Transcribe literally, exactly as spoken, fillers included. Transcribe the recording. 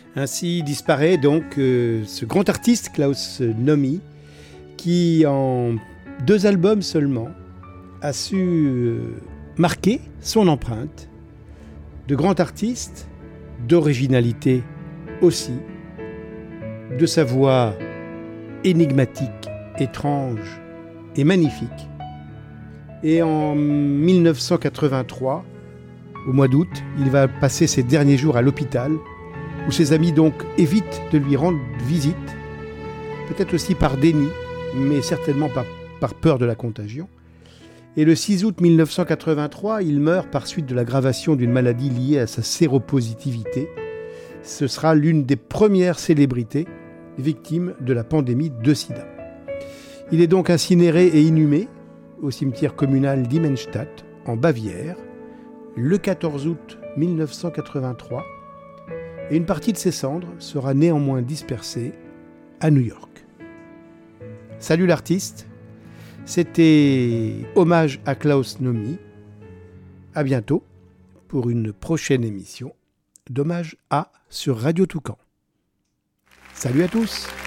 Ainsi disparaît donc euh, ce grand artiste Klaus Nomi qui en deux albums seulement a su euh, marquer son empreinte de grand artiste, d'originalité aussi, de sa voix énigmatique, étrange et magnifique. Et en dix-neuf cent quatre-vingt-trois, au mois d'août, il va passer ses derniers jours à l'hôpital, où ses amis donc évitent de lui rendre visite, peut-être aussi par déni, mais certainement par, par peur de la contagion. Et le six août dix-neuf cent quatre-vingt-trois, il meurt par suite de l'aggravation d'une maladie liée à sa séropositivité. Ce sera l'une des premières célébrités victimes de la pandémie de sida. Il est donc incinéré et inhumé au cimetière communal d'Immenstadt, en Bavière, le quatorze août dix-neuf cent quatre-vingt-trois, et une partie de ses cendres sera néanmoins dispersée à New York. Salut l'artiste, c'était Hommage à Klaus Nomi. À bientôt pour une prochaine émission d'Hommage à sur Radio Toucan. Salut à tous!